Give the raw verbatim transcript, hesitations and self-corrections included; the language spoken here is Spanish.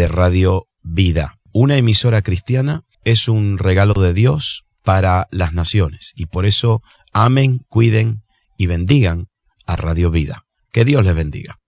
de Radio Vida. Una emisora cristiana es un regalo de Dios para las naciones y por eso amen, cuiden y bendigan a Radio Vida. Que Dios les bendiga.